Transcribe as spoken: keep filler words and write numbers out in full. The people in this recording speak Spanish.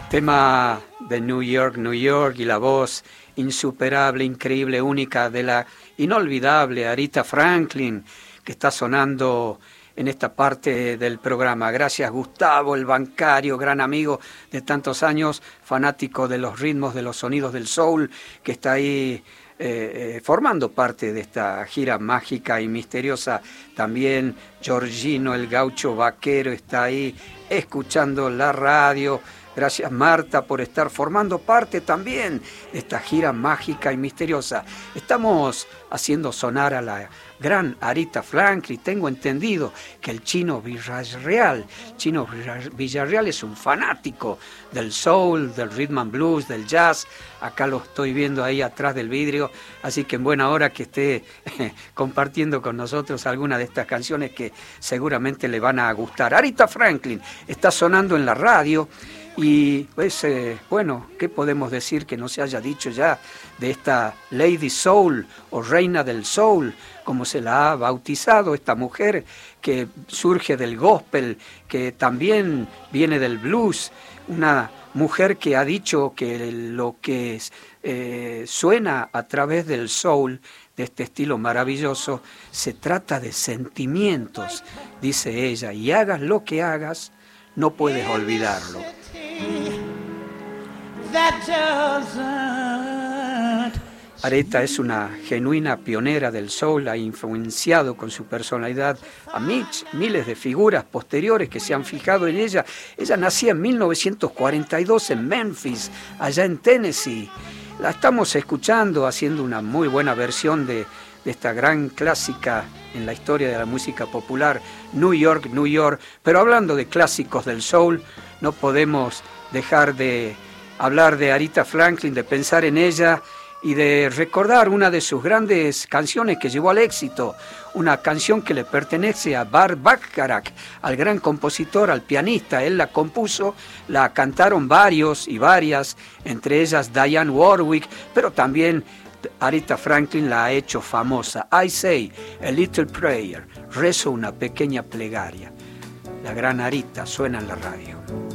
Tema de New York, New York, y la voz insuperable, increíble, única de la inolvidable Aretha Franklin, que está sonando en esta parte del programa. Gracias, Gustavo, el bancario, gran amigo de tantos años, fanático de los ritmos, de los sonidos del soul, que está ahí eh, eh, formando parte de esta gira mágica y misteriosa. También Giorgino, el gaucho vaquero, está ahí escuchando la radio. Gracias, Marta, por estar formando parte también de esta gira mágica y misteriosa. Estamos haciendo sonar a la gran Aretha Franklin. Tengo entendido que el Chino Villarreal, Chino Villarreal es un fanático del soul, del rhythm and blues, del jazz. Acá lo estoy viendo ahí atrás del vidrio, así que en buena hora que esté eh, compartiendo con nosotros alguna de estas canciones que seguramente le van a gustar. Aretha Franklin está sonando en la radio. Y pues, eh, bueno, ¿qué podemos decir que no se haya dicho ya de esta Lady Soul o Reina del Soul, como se la ha bautizado esta mujer que surge del gospel, que también viene del blues? Una mujer que ha dicho que lo que eh, suena a través del soul, de este estilo maravilloso, se trata de sentimientos, dice ella, y hagas lo que hagas, no puedes olvidarlo. Aretha es una genuina pionera del soul, ha influenciado con su personalidad a Mitch, miles de figuras posteriores que se han fijado en ella. Ella nacía en mil novecientos cuarenta y dos en Memphis, allá en Tennessee. La estamos escuchando haciendo una muy buena versión de, de esta gran clásica en la historia de la música popular, New York, New York. Pero hablando de clásicos del soul, no podemos dejar de hablar de Aretha Franklin, de pensar en ella y de recordar una de sus grandes canciones que llevó al éxito, una canción que le pertenece a Burt Bacharach, al gran compositor, al pianista. Él la compuso, la cantaron varios y varias, entre ellas Dionne Warwick, pero también Aretha Franklin la ha hecho famosa. I say a little prayer, rezo una pequeña plegaria. La gran Aretha suena en la radio.